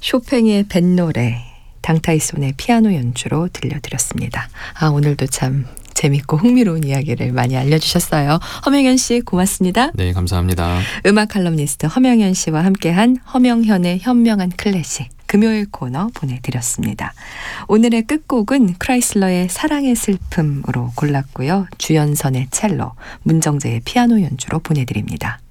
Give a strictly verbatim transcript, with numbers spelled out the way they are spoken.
쇼팽의 뱃노래, 당타이손의 피아노 연주로 들려드렸습니다. 아, 오늘도 참 재밌고 흥미로운 이야기를 많이 알려주셨어요. 허명현 씨 고맙습니다. 네, 감사합니다. 음악 칼럼니스트 허명현 씨와 함께한 허명현의 현명한 클래식 금요일 코너 보내드렸습니다. 오늘의 끝곡은 크라이슬러의 사랑의 슬픔으로 골랐고요. 주연선의 첼로, 문정재의 피아노 연주로 보내드립니다.